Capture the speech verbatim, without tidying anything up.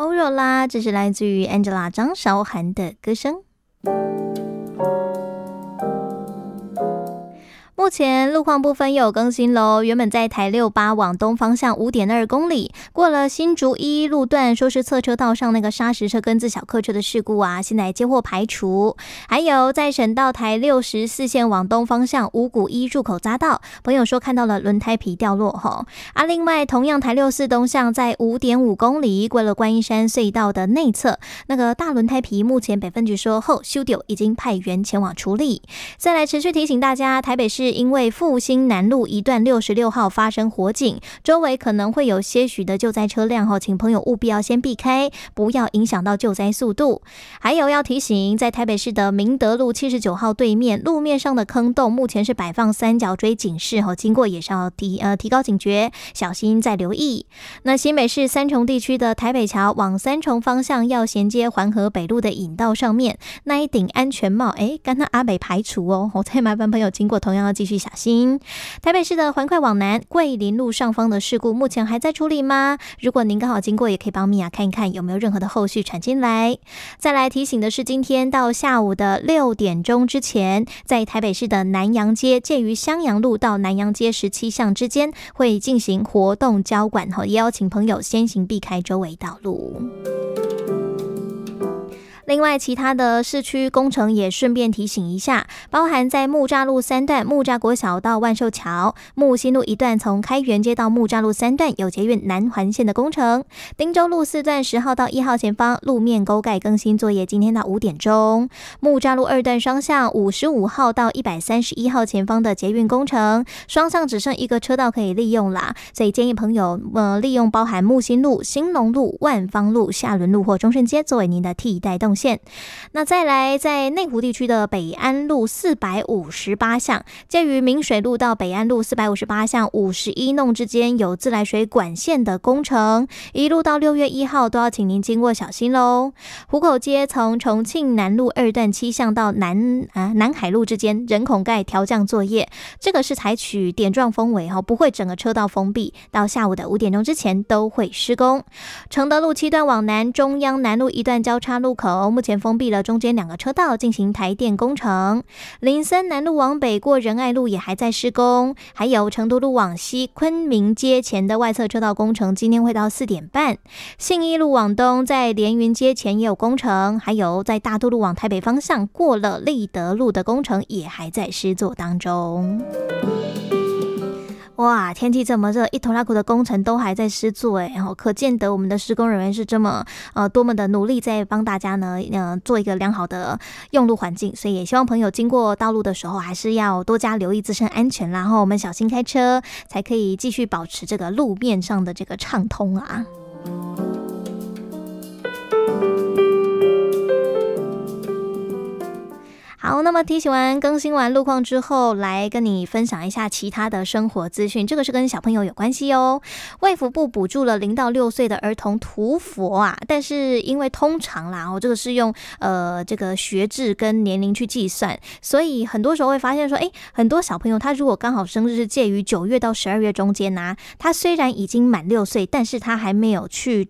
欧若拉，这是来自于 Angela 张韶涵的歌声。目前路况部分又有更新喽，原本在台六八往东方向 五点二公里，过了新竹一路段，说是侧车道上那个砂石车跟自小客车的事故啊，现在接获排除。还有在省道台六十四线往东方向五股一入口匝道，朋友说看到了轮胎皮掉落吼。啊，另外同样台六四东向在 五点五公里，过了观音山隧道的内侧，那个大轮胎皮目前北分局说后修丢，已经派员前往处理。再来持续提醒大家，台北市因为复兴南路一段六十六号发生火警，周围可能会有些许的救灾车辆后，请朋友务必要先避开，不要影响到救灾速度。还有要提醒，在台北市的明德路七十九号对面，路面上的坑洞目前是摆放三角锥警示后，经过也是要提呃提高警觉，小心再留意。那新北市三重地区的台北桥往三重方向要衔接环河北路的引道上面，那一顶安全帽，哎，刚刚阿北排除哦，我再麻烦朋友经过同样要继续小心。台北市的环快往南桂林路上方的事故目前还在处理吗？如果您刚好经过，也可以帮米娅看一看有没有任何的后续传进来。再来提醒的是，今天到下午的六点钟之前，在台北市的南阳街介于襄阳路到南阳街十七巷之间会进行活动交管，也邀请朋友先行避开周围道路。另外其他的市区工程也顺便提醒一下，包含在木栅路三段木栅国小到万寿桥，木新路一段从开元街到木栅路三段有捷运南环线的工程，汀州路四段十号到一号前方路面沟盖更新作业今天到五点钟，木栅路二段双向五十五号到一百三十一号前方的捷运工程，双向只剩一个车道可以利用啦，所以建议朋友呃利用包含木新路、兴隆路、万芳路、下仑路或中顺街作为您的替代动线。那再来，在内湖地区的北安路四百五十八巷，介于明水路到北安路四百五十八巷五十一弄之间有自来水管线的工程，一路到六月一号都要请您经过小心咯。湖口街从重庆南路二段七巷到南啊南海路之间人孔盖调降作业，这个是采取点状封围，不会整个车道封闭，到下午的五点钟之前都会施工。承德路七段往南中央南路一段交叉路口目前封闭了中间两个车道进行台电工程，林森南路往北过仁爱路也还在施工，还有成都路往西昆明街前的外侧车道工程今天会到四点半，信义路往东在连云街前也有工程，还有在大都路往台北方向过了立德路的工程也还在施作当中。哇，天气这么热，一头拉苦的工程都还在施作哎，可见得我们的施工人员是这么呃多么的努力，在帮大家呢呃做一个良好的用路环境，所以也希望朋友经过道路的时候，还是要多加留意自身安全啦，然后我们小心开车，才可以继续保持这个路面上的这个畅通啊。好，那么提醒完更新完路况之后，来跟你分享一下其他的生活资讯，这个是跟小朋友有关系哦。卫福部补助了零到六岁的儿童涂佛啊，但是因为通常啦，哦，这个是用呃这个学制跟年龄去计算，所以很多时候会发现说，哎，很多小朋友他如果刚好生日是介于九月到十二月中间啊，他虽然已经满六岁，但是他还没有去